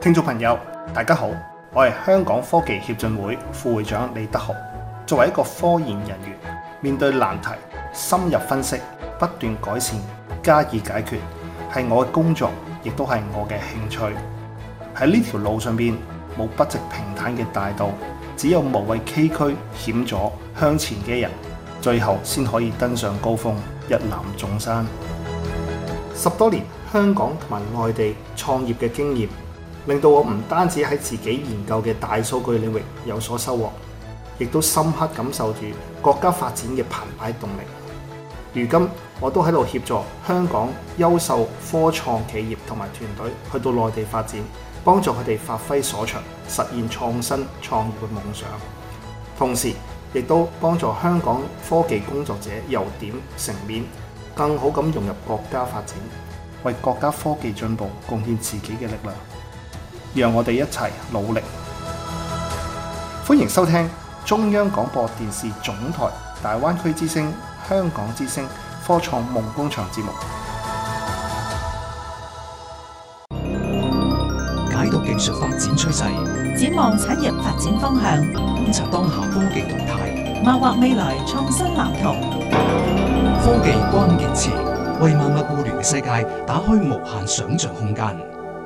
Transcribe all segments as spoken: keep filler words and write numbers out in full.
聽眾朋友，大家好，我係香港科技協進會副會長李德豪。作為一個科研人員，面對難題，深入分析，不斷改善，加以解決，係我嘅工作，亦都係我嘅興趣。喺呢條路上邊，冇筆直平坦嘅大道，只有無畏崎嶇險阻向前嘅人，最後先可以登上高峰，一覽眾山。十多年香港同埋外地創業嘅經驗，令到我唔單止喺自己研究嘅大數據領域有所收穫，亦都深刻感受住國家發展嘅澎湃動力。如今我都喺度協助香港優秀科創企業同埋團隊去到內地發展，幫助佢哋發揮所長，實現創新創業嘅夢想。同時亦都幫助香港科技工作者由點成面，更好咁融入國家發展，為國家科技進步貢獻自己嘅力量。讓我哋一齊努力。歡迎收聽中央廣播電視總台大灣區之聲、香港之聲科創夢工場節目， 解讀技術發展趨勢， 展望產業發展方向， 觀察當下科技動態， 謀劃未來創新藍圖。 科技關鍵詞，為萬物互聯嘅世界打開無限想像空間。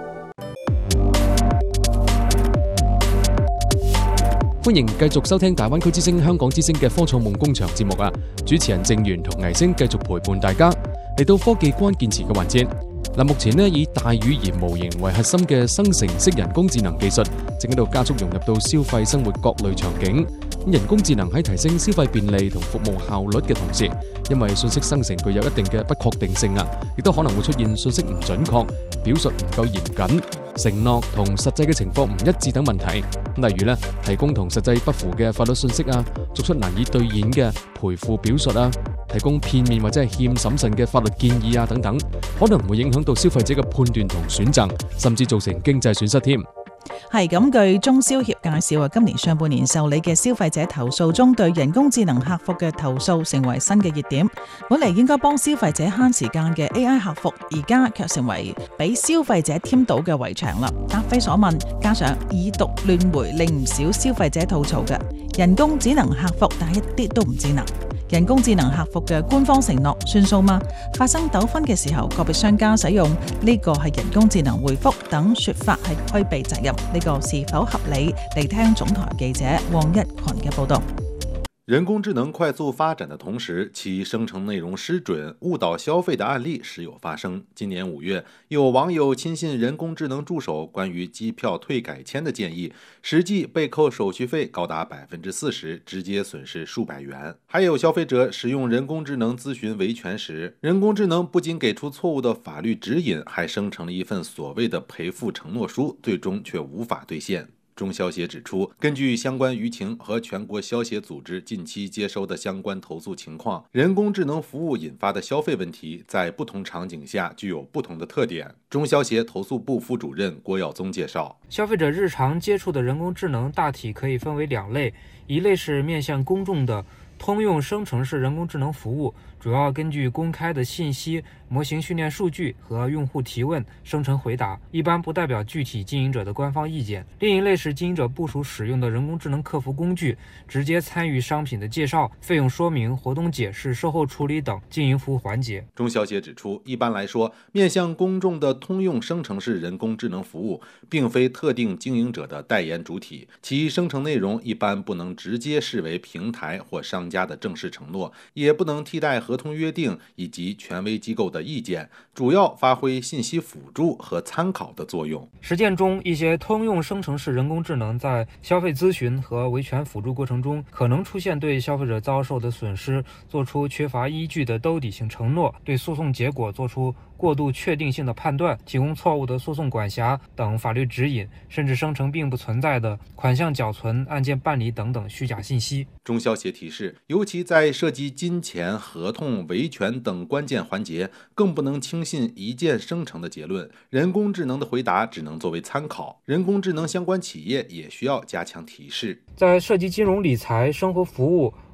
歡迎繼續收聽大灣區之聲、香港之聲嘅科創夢工場節目啊！主持人鄭源同倪星繼續陪伴大家嚟到科技關鍵詞嘅環節。嗱，目前呢，以大語言模型為核心嘅生成式人工智能技術，正喺度加速融入到消費生活各類場景。人工智能喺提升消費便利同服務效率嘅同時，因為信息生成具有一定嘅不確定性啊，亦都可能會出現信息唔準確、表述唔夠嚴謹、承諾同實際嘅情況唔一致等問題。例如咧，提供同實際不符嘅法律信息啊，作出難以兌現嘅賠付表述啊，提供片面或者係欠審慎嘅法律建議啊等等，可能會影響到消費者嘅判斷同選擇，甚至造成經濟損失添。 係咁，據中消協介紹啊，今年上半年受理嘅消費者投訴中，對人工智能客服嘅投訴成為新嘅熱點。本嚟應該幫消費者慳時間嘅 A I 客服，而家卻成為俾消費者添堵嘅圍牆啦。答非所問，加上已讀亂回，令唔少消費者吐槽嘅人工智能客服，但係一啲都唔智能。人工智能客服嘅官方承諾算數嗎？發生糾紛嘅時候，個別商家使用呢個係人工智能回覆等說法係規避責任，呢個是否合理？嚟聽總台記者黃一群嘅報道。 人工智能快速發展的同時，其生成內容失準、誤導消費的案例時有發生。今年五月，有網友親信人工智能助手關於機票退改簽的建議，實際被扣手續費高達百分之四十，直接損失數百元。還有消費者使用人工智能諮詢維權時，人工智能不僅給出錯誤的法律指引，還生成了一份所謂的賠付承諾書，最終卻無法兌現。中消協指出，根據相關輿情和全國消協組織近期接收的相關投訴情況，人工智能服務引發的消費問題在不同場景下具有不同的特點。中消協投訴部副主任郭耀宗介紹， 消費者日常接觸的人工智能大體可以分為兩類，一類是面向公眾的通用生成式人工智能服務，主要根據公開的信息、模型訓練數據和用戶提問生成回答，一般不代表具體經營者的官方意見。另一類是經營者部署使用的人工智能客服工具，直接參與商品的介紹、費用說明、活動解釋、售後處理等經營服務環節。 中消協指出，一般來說，面向公眾的通用生成式人工智能服務並非特定經營者的代言主體，其生成內容一般不能直接視為平台或商家的正式承諾，也不能替代合同約定以及權威機構的意見，主要發揮信息輔助和參考的作用。 實踐中，一些通用生成式人工智能在消費諮詢和維權輔助過程中，可能出現對消費者遭受的損失做出缺乏依據的兜底性承諾，對訴訟結果做出過度確定性的判斷，提供錯誤的訴訟管轄等法律指引，甚至生成並不存在的款項繳存、案件辦理等等虛假信息。 中消協提示，尤其在涉及金錢、合同、維權等關鍵環節，更不能輕信一鍵生成的結論，人工智能的回答只能作為參考。人工智能相關企業也需要加強提示。 在涉及金融理財、生活服務、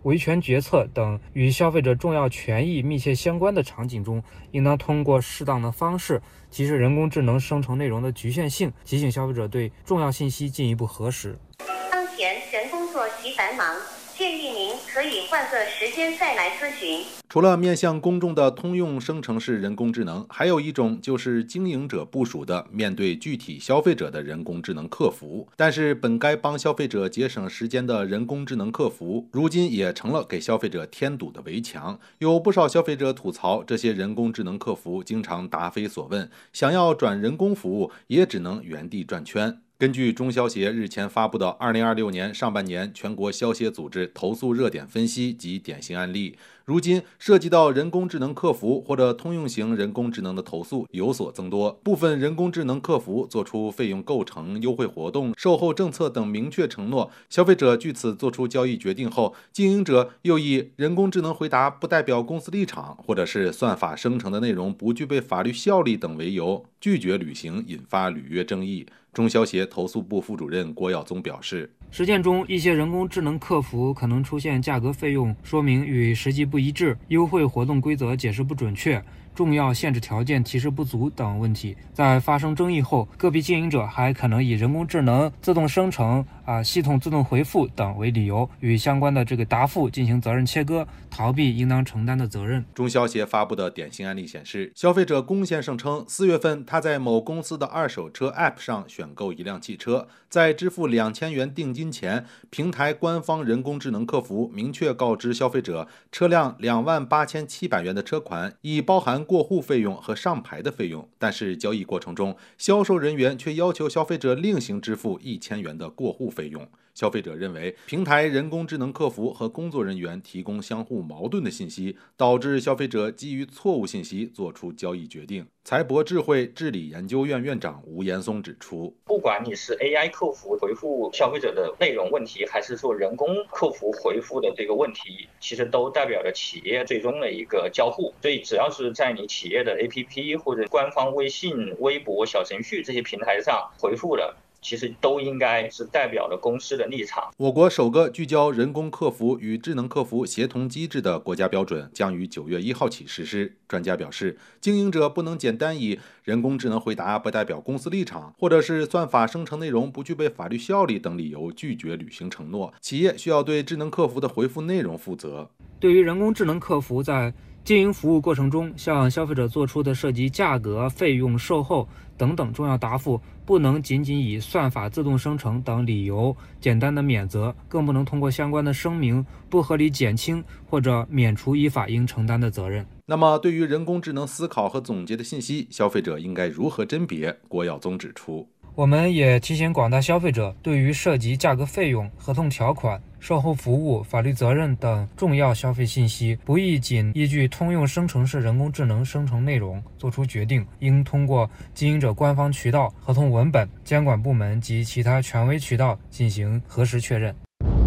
维权决策等与消费者重要权益密切相关的场景中，应当通过适当的方式提示人工智能生成内容的局限性，提醒消费者对重要信息进一步核实。 当前人工作极繁忙，建议您可以换个时间再来咨询。 除了面向公众的通用生成式人工智能，还有一种就是经营者部署的面对具体消费者的人工智能客服。但是本该帮消费者节省时间的人工智能客服，如今也成了给消费者添堵的围墙。有不少消费者吐槽，这些人工智能客服经常答非所问，想要转人工服务也只能原地转圈。根据中消协日前发布的二零二六年上半年全国消协组织投诉热点分析及典型案例，如今涉及到人工智能客服或者通用型人工智能的投诉有所增多。部分人工智能客服做出费用构成、优惠活动、售后政策等明确承诺，消费者据此做出交易决定后，经营者又以人工智能回答不代表公司立场，或者是算法生成的内容不具备法律效力等为由，拒绝履行，引发履约争议。中消协投诉部副主任郭耀宗表示， 实践中，一些人工智能客服可能出现价格费用说明与实际不一致、优惠活动规则解释不准确、重要限制条件提示不足等问题。在发生争议后，个别经营者还可能以人工智能自动生成、啊系统自动回复等为理由，与相关的这个答复进行责任切割，逃避应当承担的责任。 中消协发布的典型案例显示，消费者龚先生称，四月份他在某公司的二手车 App 上选购一辆汽车，在支付两千元定金前，平台官方人工智能客服明确告知消费者，车辆两万八千七百元的车款已包含过户费用和上牌的费用，但是交易过程中，销售人员却要求消费者另行支付一千元的过户费用。消费者认为，平台人工智能客服和工作人员提供相互矛盾的信息，导致消费者基于错误信息做出交易决定。财博智慧治理研究院院长吴延松指出， 不管你是 A I 客服回复消费者的内容问题，还是说人工客服回复的这个问题，其实都代表着企业最终的一个交互。所以只要是在你企业的 A P P 或者官方微信、微博、小程序这些平台上回复的，其实都应该是代表了公司的立场。 我国首个聚焦人工客服与智能客服协同机制的国家标准将于九月一号起实施。专家表示，经营者不能简单以人工智能回答不代表公司立场，或者是算法生成内容不具备法律效力等理由拒绝履行承诺。企业需要对智能客服的回复内容负责。 对于人工智能客服在经营服务过程中向消费者做出的涉及价格、费用、售后等等重要答复，不能仅仅以算法自动生成等理由简单的免责，更不能通过相关的声明不合理减轻或者免除依法应承担的责任。 那么，对于人工智能思考和总结的信息，消费者应该如何甄别？郭耀宗指出， 我们也提醒广大消费者，对于涉及价格费用、合同条款、售后服务、法律责任等重要消费信息，不宜仅依据通用生成式人工智能生成内容做出决定，应通过经营者官方渠道、合同文本、监管部门及其他权威渠道进行核实确认。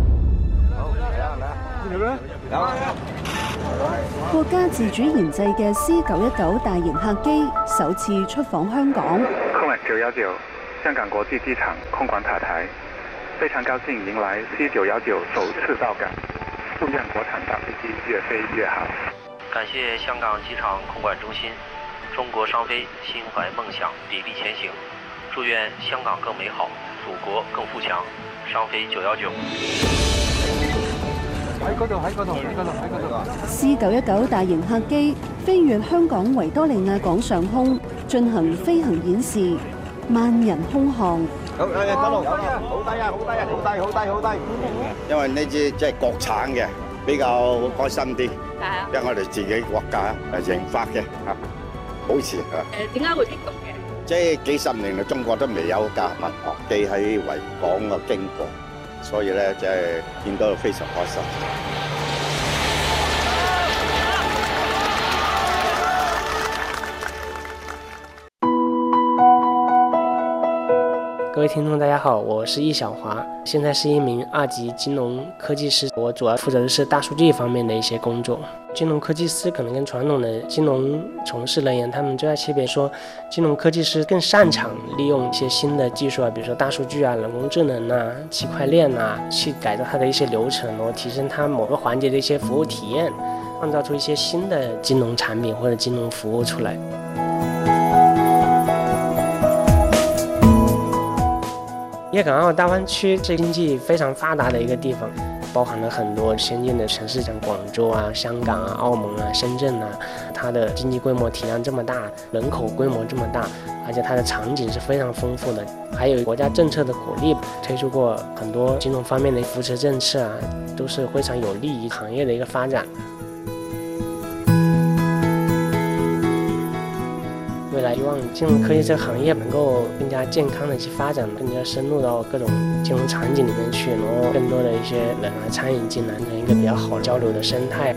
國家自主研製嘅 C 九一九大型客機首次出訪香港。 空運九一九香港國際機場空管塔台，非常高興迎來 C 九一九首次到港，祝願國產大飛機越飛越好。 感謝香港機場空管中心，中國商飛心懷夢想，砥砺前行，祝願香港更美好，祖國更富強。商飛九一九。 喺嗰度，喺嗰度，喺嗰度，喺嗰度。 C 九一九大型客機飛越香港維多利亞港上空，進行飛行演示，萬人空巷。 好，得啦，好低啊，好低啊，好低，好低，好低。因為呢支即係國產嘅，比較開心啲。係啊。因為我哋自己國家誒研發嘅嚇，好似嚇。誒點解會激動嘅？即係幾十年嚟，中國都未有架民航機喺維港嘅經過。所以咧，即係見到非常開心。 各位听众，大家好，我是易小华，现在是一名二级金融科技师，我主要负责的是大数据方面的一些工作。 金融科技师可能跟传统的金融从事人员，他们最大区别说，金融科技师更擅长利用一些新的技术啊，比如说大数据啊、人工智能啊、区块链啊，去改造它的一些流程，然后提升它某个环节的一些服务体验，创造出一些新的金融产品或者金融服务出来。粤港澳大湾区是经济非常发达的一个地方，包含了很多先进的城市，像广州啊、香港啊、澳门啊、深圳啊，它的经济规模体量这么大，人口规模这么大，而且它的场景是非常丰富的。还有国家政策的鼓励，推出过很多金融方面的扶持政策啊，都是非常有利于行业的一个发展。未来希望金融科技这个行业能够更加健康的去发展，更加深入到各种金融场景里面去，然后更多的一些人来参与进来，成一个比较好交流的生态。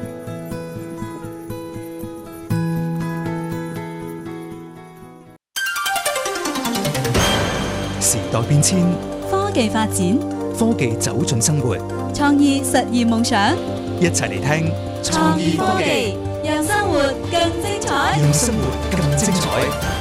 時代變遷， 科技發展， 科技走進生活， 創意實現夢想。 一齊嚟聽創意科技，讓生活更精彩。 讓生活更精彩。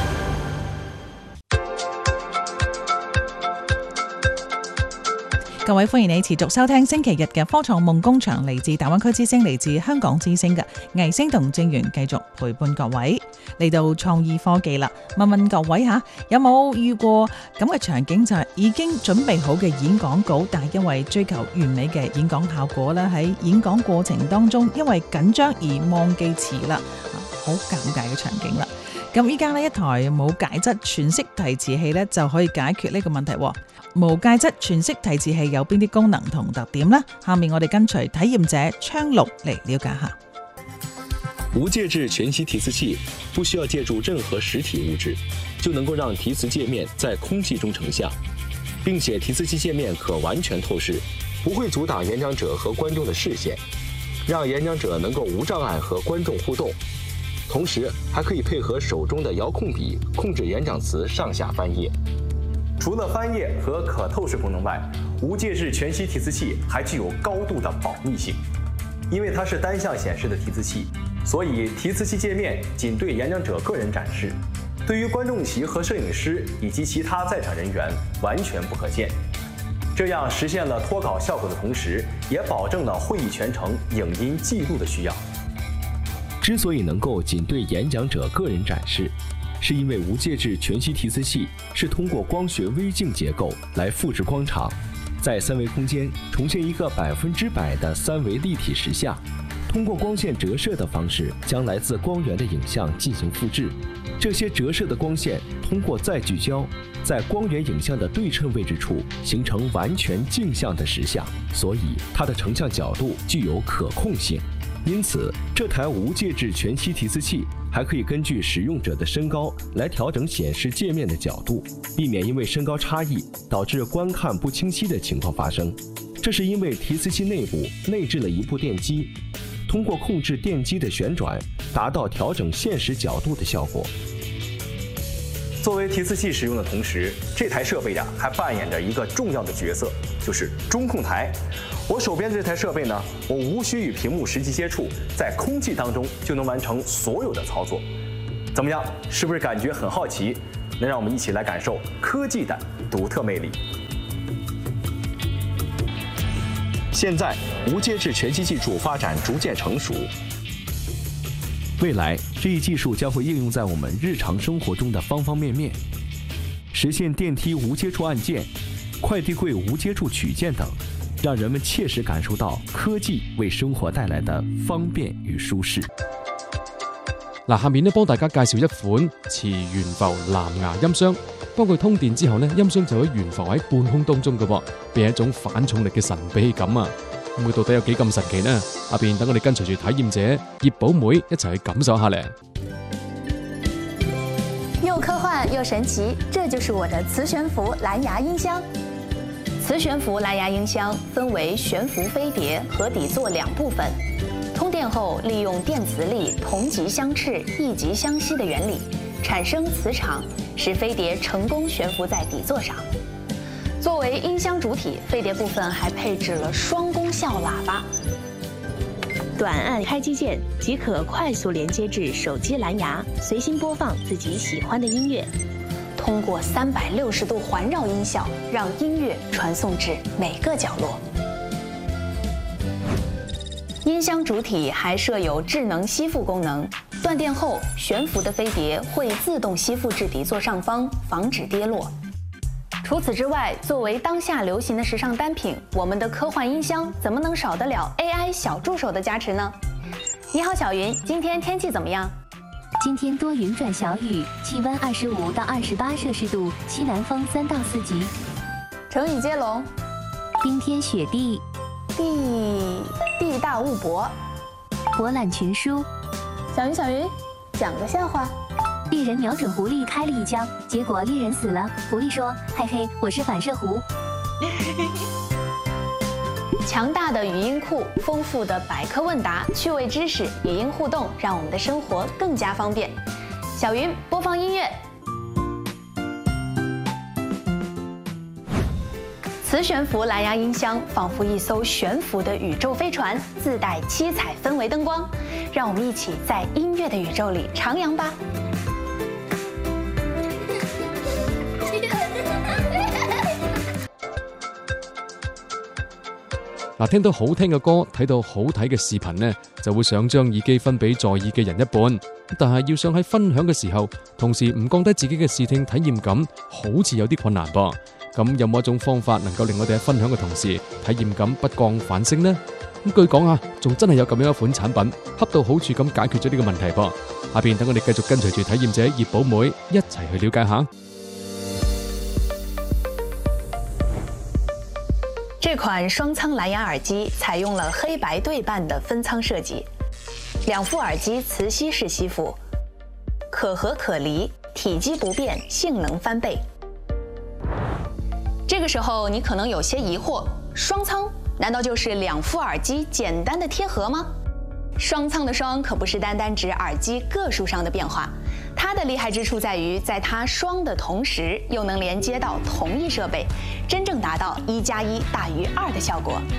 各位歡迎你持續收聽星期日嘅科創夢工場，嚟自大灣區之星，嚟自香港之星嘅藝星同正源繼續陪伴各位嚟到創意科技啦。問問各位吓，有冇遇過咁嘅場景，就係已經準備好嘅演講稿，但係因為追求完美嘅演講效果咧，喺演講過程當中因為緊張而忘記詞啦，好尷尬嘅場景啦。咁依家呢一台無介質全息提詞器咧就可以解決呢個問題。無介質全息提詞器有邊啲功能同特點呢？下面我哋跟隨體驗者昌祿嚟了解下。 無介質全息提詞器不需要借助任何實體物質，就能夠讓提詞界面在空氣中成像，並且提詞器界面可完全透視，不會阻擋演講者和觀眾的視線，讓演講者能夠無障礙和觀眾互動。同時還可以配合手中的遙控筆控制演講詞上下翻頁。 除了翻頁和可透視功能外，無介質全息提詞器還具有高度的保密性。因為它是單向顯示的提詞器，所以提詞器界面僅對演講者個人展示，對於觀眾席和攝影師以及其他在場人員完全不可見。這樣實現了脫稿效果的同時，也保證了會議全程影音記錄的需要。 之所以能夠僅對演講者個人展示，是因為無介質全息提詞器是通過光學微鏡結構來複製光場，在三維空間重現一個百分之百的三維立體實像，通過光線折射的方式將來自光源的影像進行複製。這些折射的光線通過再聚焦，在光源影像的對稱位置處形成完全鏡像的實像，所以它的成像角度具有可控性。因此，這台無介質全息提詞器還可以根據使用者的身高來調整顯示界面的角度，避免因為身高差異導致觀看不清晰的情況發生。這是因為提詞器內部內置了一部電機，通過控制電機的旋轉，達到調整現實角度的效果。 作為提詞器使用的同時，這台設備呀還扮演着一個重要的角色，就是中控台。我手邊這台設備呢，我無需與屏幕實際接觸，在空氣當中就能完成所有的操作。怎麼樣，是不是感覺很好奇？能讓我們一起來感受科技的獨特魅力。現在，無介質全息技術發展逐漸成熟。 未來，這一技術將會應用在我們日常生活中的方方面面，實現電梯無接觸按鍵、快遞櫃無接觸取件等，讓人們切實感受到科技為生活帶來的方便與舒適。 嗱，下面呢幫大家介紹一款磁懸浮藍牙音箱，當佢通電之後呢，音箱就會懸浮喺半空當中嘅噃，俾一種反重力嘅神秘感啊！咁佢到底有幾咁神奇呢？下邊等我哋跟隨住體驗者葉寶妹一齊去感受下咧。 又科幻又神奇，這就是我的磁懸浮藍牙音箱。磁懸浮藍牙音箱分為懸浮飛碟和底座兩部分。通電後，利用電磁力同極相斥、異極相吸的原理，產生磁場，使飛碟成功懸浮在底座上。作為音箱主體，飛碟部分還配置了雙功效喇叭。 短按开机键即可快速连接至手机蓝牙，随心播放自己喜欢的音乐。通过三百六十度环绕音效，让音乐传送至每个角落。音箱主体还设有智能吸附功能，断电后悬浮的飞碟会自动吸附至底座上方，防止跌落。除此之外，作为当下流行的时尚单品，我们的科幻音箱怎么能少得了 A I 小助手的加持呢？你好，小云，今天天气怎么样？ 今天多云转小雨，气温二十五到二十八摄氏度，西南风三到四级。 成语接龙： 冰天雪地， 地地大物博， 博览群书。 小云，小云，讲个笑话。 猎人瞄准狐狸开了一枪，结果猎人死了。狐狸说：“嘿嘿，我是反射弧。” 强大的语音库，丰富的百科问答，趣味知识，语音互动，让我们的生活更加方便。小云，播放音乐。磁悬浮蓝牙音箱仿佛一艘悬浮的宇宙飞船，自带七彩氛围灯光，让我们一起在音乐的宇宙里徜徉吧。 嗱，聽到好聽嘅歌，睇到好睇嘅視頻呢，就會想將耳機分俾在意嘅人一半。但係要想喺分享嘅時候，同時唔降低自己嘅視聽體驗感，好似有啲困難噃。咁有冇一種方法能夠令我哋喺分享嘅同時，體驗感不降反升呢？咁據講啊，仲真係有咁樣一款產品，恰到好處咁解決咗呢個問題噃。下邊等我哋繼續跟隨住體驗者葉寶妹一齊去了解下。 这款双仓蓝牙耳机采用了黑白对半的分仓设计，两副耳机磁吸式吸附，可合可离，体积不变，性能翻倍。这个时候你可能有些疑惑，双仓难道就是两副耳机简单的贴合吗？双仓的双可不是单单指耳机个数上的变化，它的厉害之处在于，在它双的同时，又能连接到同一设备，真正达到一加一大于二的效果。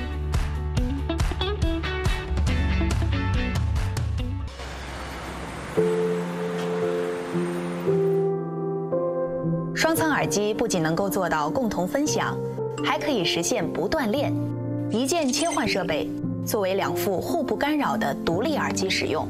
双仓耳机不仅能够做到共同分享，还可以实现不断链，一键切换设备，作为两副互不干扰的独立耳机使用。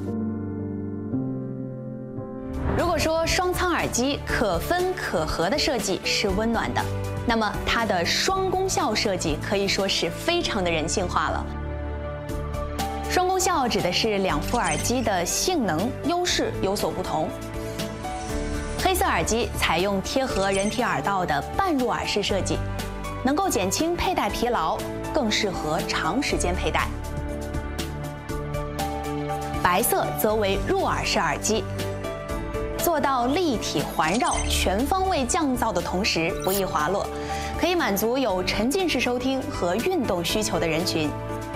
如果说双仓耳机可分可合的设计是温暖的，那么它的双功效设计可以说是非常的人性化了。双功效指的是两副耳机的性能优势有所不同。黑色耳机采用贴合人体耳道的半入耳式设计，能够减轻佩戴疲劳，更适合长时间佩戴。白色则为入耳式耳机，做到立体环绕、全方位降噪的同时不易滑落，可以满足有沉浸式收听和运动需求的人群。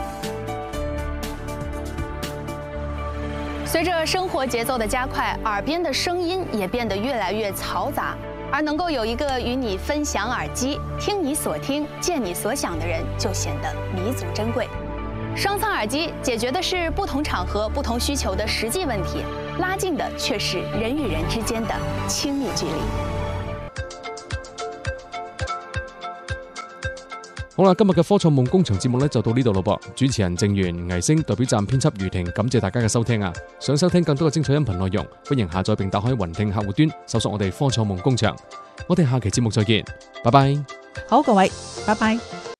随着生活节奏的加快，耳边的声音也变得越来越嘈杂，而能够有一个与你分享耳机、听你所听、见你所想的人，就显得弥足珍贵。双仓耳机解决的是不同场合、不同需求的实际问题，拉近的却是人与人之间的亲密距离。 好啦，今日嘅科創夢工場節目呢就到呢度咯噃。主持人鄭源、倪星代表站編輯余婷，感謝大家嘅收聽啊！想收聽更多嘅精彩音頻內容，歡迎下載並打開雲聽客戶端，搜索我哋科創夢工場。我哋下期節目再見，拜拜。 好，各位，拜拜。